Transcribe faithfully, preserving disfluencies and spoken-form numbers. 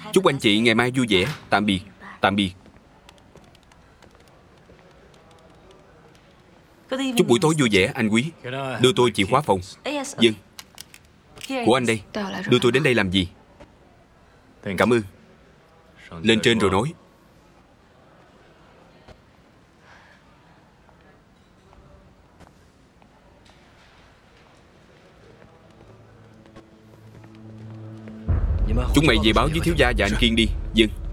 Chúc anh chị ngày mai vui vẻ. Tạm biệt. Tạm biệt. Chúc buổi tối vui vẻ anh quý. Đưa tôi chìa khóa phòng. Vâng. Của anh đây. Đưa tôi đến đây làm gì? Cảm ơn. Lên trên rồi nói. Chúng mày về báo với thiếu gia và anh Kiên đi. Vâng.